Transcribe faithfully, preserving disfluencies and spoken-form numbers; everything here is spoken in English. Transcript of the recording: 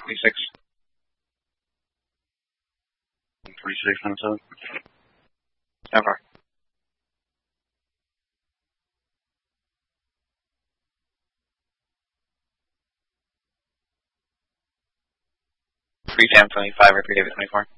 twenty-six. twenty-six minutes out. Ever. three ten twenty-five or three David twenty-four.